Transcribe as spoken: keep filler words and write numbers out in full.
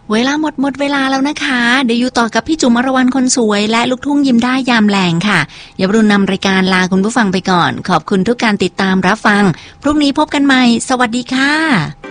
เวลาหมดหมดเวลาแล้วนะคะเดี๋ยวอยู่ต่อกับพี่จุ๋มอรวรรณคนสวยและลูกทุ่งยิ้มได้ยามแลงค่ะอย่าบรุณนำรายการลาคุณผู้ฟังไปก่อนขอบคุณทุกการติดตามรับฟังพรุ่งนี้พบกันใหม่สวัสดีค่ะ